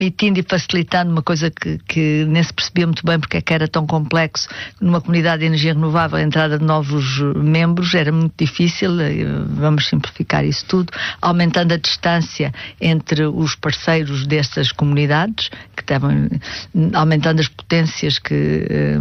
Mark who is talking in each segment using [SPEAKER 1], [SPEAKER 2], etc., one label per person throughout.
[SPEAKER 1] permitindo e facilitando uma coisa que nem se percebia muito bem porque é que era tão complexo. Numa comunidade de energia renovável, a entrada de novos membros era muito difícil. Vamos simplificar isso tudo, aumentando a distância entre os parceiros dessas comunidades, que estavam aumentando as potências que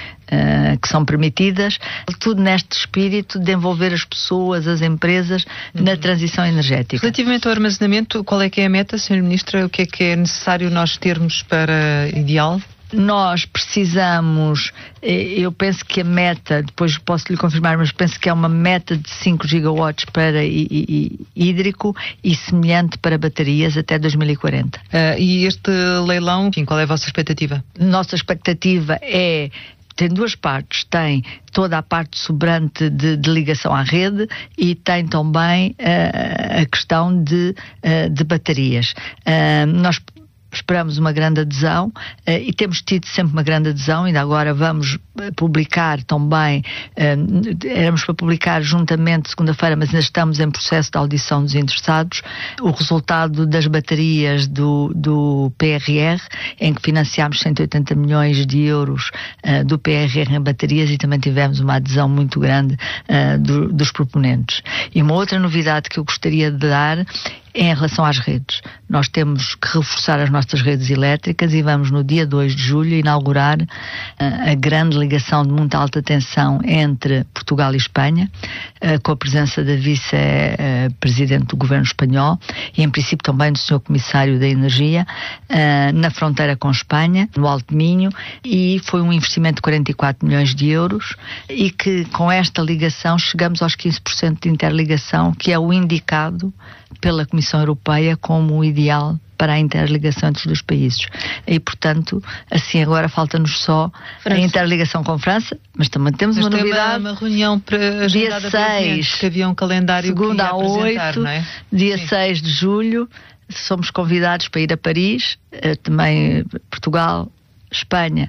[SPEAKER 1] são permitidas, tudo neste espírito de envolver as pessoas, as empresas, na transição energética.
[SPEAKER 2] Relativamente ao armazenamento, qual é que é a meta, Sra. Ministra? O que é necessário nós termos para ideal?
[SPEAKER 1] Nós precisamos, eu penso que a meta, depois posso lhe confirmar, mas penso que é uma meta de 5 gigawatts para hídrico e semelhante para baterias até 2040.
[SPEAKER 2] E este leilão, enfim, qual é a vossa expectativa?
[SPEAKER 1] Nossa expectativa tem duas partes. Tem toda a parte sobrante de ligação à rede e tem também a questão de baterias. Nós esperamos uma grande adesão e temos tido sempre uma grande adesão. Ainda agora vamos publicar também, éramos para publicar juntamente segunda-feira, mas ainda estamos em processo de audição dos interessados, o resultado das baterias do PRR, em que financiámos 180 milhões de euros do PRR em baterias, e também tivemos uma adesão muito grande dos proponentes. E uma outra novidade que eu gostaria de dar é em relação às redes. Nós temos que reforçar as nossas redes elétricas e vamos no dia 2 de julho inaugurar a grande ligação de muita alta tensão entre Portugal e Espanha, com a presença da vice-presidente do governo espanhol e em princípio também do Sr. Comissário da Energia, na fronteira com Espanha, no Alto Minho, e foi um investimento de 44 milhões de euros e que com esta ligação chegamos aos 15% de interligação, que é o indicado pela Comissão Europeia como o ideal para a interligação entre os dois países. E, portanto, assim agora falta-nos só a interligação com a França, mas também temos uma novidade.
[SPEAKER 2] Uma reunião para
[SPEAKER 1] dia 6,
[SPEAKER 2] que havia um calendário
[SPEAKER 1] segunda a 8,
[SPEAKER 2] não é?
[SPEAKER 1] dia 6 de julho, somos convidados para ir a Paris, também Portugal, Espanha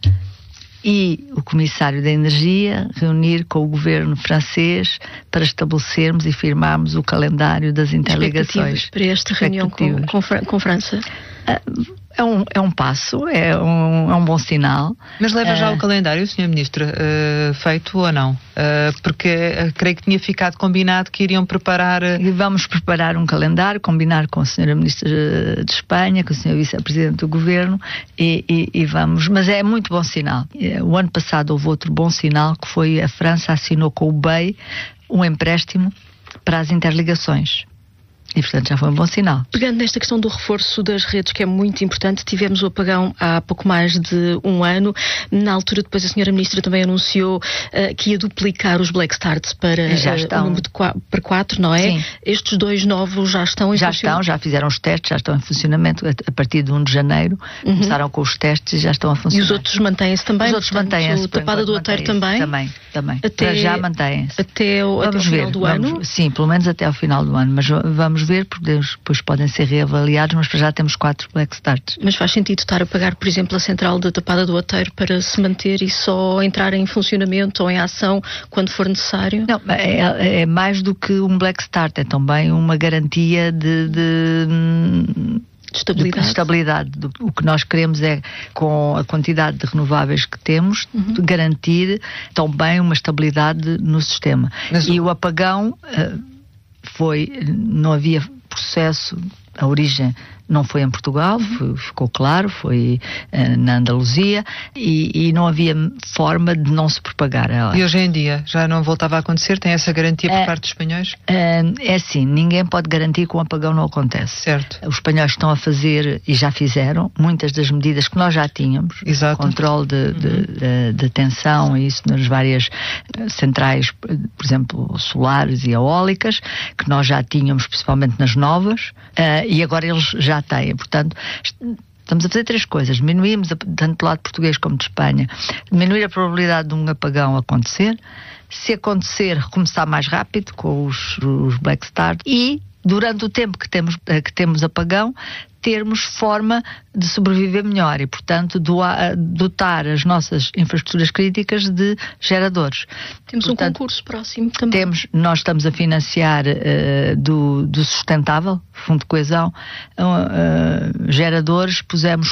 [SPEAKER 1] e o Comissário da Energia, reunir com o governo francês para estabelecermos e firmarmos o calendário das interligações.
[SPEAKER 3] Para esta reunião com França?
[SPEAKER 1] É um passo, é um bom sinal.
[SPEAKER 2] Mas leva já o calendário, Sra. Ministra, feito ou não? Porque creio que tinha ficado combinado que iriam preparar...
[SPEAKER 1] E vamos preparar um calendário, combinar com a Sra. Ministra de Espanha, com o Sr. Vice-Presidente do Governo e vamos... Mas é muito bom sinal. O ano passado houve outro bom sinal, que foi a França assinou com o BEI um empréstimo para as interligações. E, portanto, já foi um bom sinal.
[SPEAKER 3] Pegando nesta questão do reforço das redes, que é muito importante, tivemos o apagão há pouco mais de um ano. Na altura, depois, a Sra. Ministra também anunciou que ia duplicar os Black Starts para o número para 4, não é?
[SPEAKER 1] Sim.
[SPEAKER 3] Estes 2 novos já estão em funcionamento?
[SPEAKER 1] Já fizeram os testes, já estão em funcionamento. A partir de 1 de janeiro começaram com os testes e já estão a funcionar.
[SPEAKER 3] E os outros mantêm-se também?
[SPEAKER 1] Os outros mantêm-se.
[SPEAKER 3] Tapada do Outeiro também?
[SPEAKER 1] Também. Até já mantêm-se.
[SPEAKER 3] Até o final do ano?
[SPEAKER 1] Sim, pelo menos até ao final do ano. Mas vamos ver, porque depois podem ser reavaliados, mas para já temos 4 Black Starts.
[SPEAKER 3] Mas faz sentido estar a pagar, por exemplo, a central da Tapada do Outeiro para se manter e só entrar em funcionamento ou em ação quando for necessário?
[SPEAKER 1] Não, é mais do que um Black Start, é também uma garantia de estabilidade. O que nós queremos é, com a quantidade de renováveis que temos, garantir também uma estabilidade no sistema. E o apagão não havia processo, a origem não foi em Portugal, ficou claro, foi na Andaluzia e não havia forma de não se propagar.
[SPEAKER 2] E hoje em dia já não voltava a acontecer? Tem essa garantia por parte dos espanhóis?
[SPEAKER 1] É assim, ninguém pode garantir que um apagão não acontece.
[SPEAKER 2] Certo.
[SPEAKER 1] Os espanhóis estão a fazer, e já fizeram, muitas das medidas que nós já tínhamos.
[SPEAKER 2] Exato.
[SPEAKER 1] Controle de tensão e isso nas várias centrais, por exemplo, solares e eólicas, que nós já tínhamos, principalmente nas novas, e agora eles já têm. Portanto, estamos a fazer 3 coisas. Diminuímos, tanto do lado português como de Espanha, diminuir a probabilidade de um apagão acontecer. Se acontecer, recomeçar mais rápido com os Black Start e durante o tempo que temos apagão, termos forma de sobreviver melhor e, portanto, dotar as nossas infraestruturas críticas de geradores.
[SPEAKER 3] Temos um concurso próximo também.
[SPEAKER 1] Nós estamos a financiar do Sustentável, Fundo de Coesão, geradores, pusemos